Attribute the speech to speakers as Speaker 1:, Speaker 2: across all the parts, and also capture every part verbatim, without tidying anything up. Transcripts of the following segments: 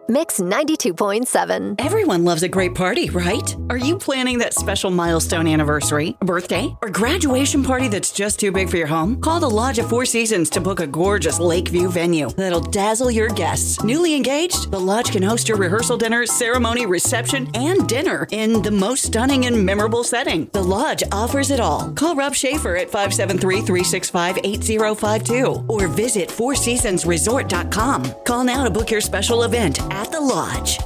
Speaker 1: Mix ninety-two point seven.
Speaker 2: Everyone loves a great party, right? Are you planning that special milestone anniversary, birthday, or graduation party that's just too big for your home? Call the Lodge of Four Seasons to book a gorgeous Lakeview venue that'll dazzle your guests. Newly engaged? The Lodge can host your rehearsal dinner, ceremony, reception, and dinner in the most stunning and memorable setting. The Lodge offers it all. Call Rob Schaefer at five seven three, three six five, eight zero five two or visit four seasons resort dot com. Call now to book your special event at the Lodge.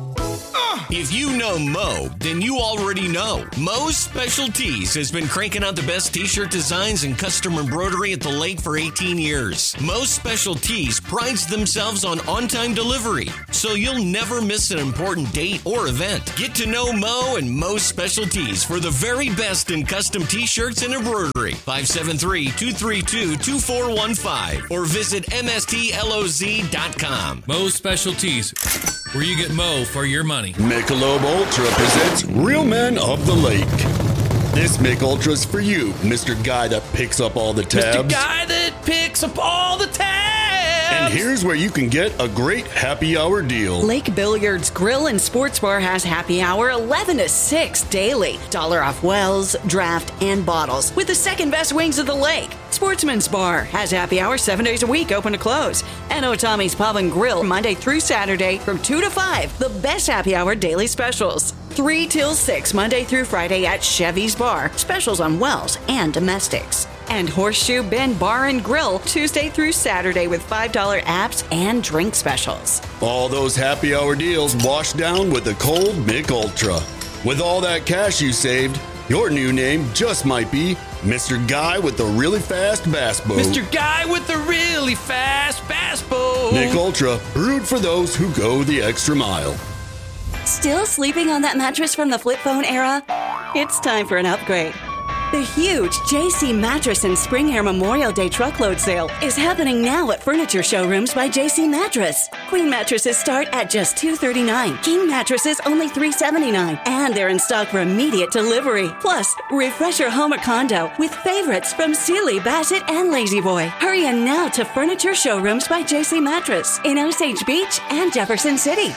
Speaker 3: If you know Mo, then you already know. Mo's Specialties has been cranking out the best t-shirt designs and custom embroidery at the lake for eighteen years. Mo's Specialties prides themselves on on-time delivery, so you'll never miss an important date or event. Get to know Mo and Mo's Specialties for the very best in custom t-shirts and embroidery. five seven three, two three two, two four one five or visit M S T L O Z dot com.
Speaker 4: Mo's Specialties, where you get Mo for your money.
Speaker 5: Michelob Ultra presents Real Men of the Lake. This Mick Ultra's for you, Mister Guy that picks up all the tabs.
Speaker 4: Mister Guy that picks up all the tabs.
Speaker 5: And here's where you can get a great happy hour deal.
Speaker 2: Lake Billiards Grill and Sports Bar has happy hour eleven to six daily. Dollar off wells, draft, and bottles with the second best wings of the lake. Sportsman's Bar has happy hour seven days a week, open to close. And Otami's Pub and Grill Monday through Saturday from two to five. The best happy hour daily specials. three till six Monday through Friday at Chevy's Bar. Specials on wells and domestics. And Horseshoe Bend Bar and Grill Tuesday through Saturday with five dollar apps and drink specials.
Speaker 5: All those happy hour deals washed down with the cold Mick Ultra. With all that cash you saved, your new name just might be Mister Guy with the really fast bass boat.
Speaker 4: Mister Guy with the really fast bass boat.
Speaker 5: Mick Ultra, brewed for those who go the extra mile.
Speaker 2: Still sleeping on that mattress from the flip phone era? It's time for an upgrade. The huge J C Mattress and Spring Air Memorial Day truckload sale is happening now at Furniture Showrooms by J C Mattress. Queen mattresses start at just two hundred thirty-nine dollars. King mattresses only three hundred seventy-nine dollars. And they're in stock for immediate delivery. Plus, refresh your home or condo with favorites from Sealy, Bassett, and Lazy Boy. Hurry in now to Furniture Showrooms by J C Mattress in Osage Beach and Jefferson City.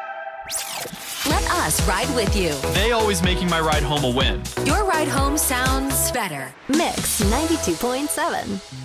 Speaker 1: Let us ride with you.
Speaker 6: They always making my ride home a win.
Speaker 1: Your ride home sounds better. Mix ninety-two point seven.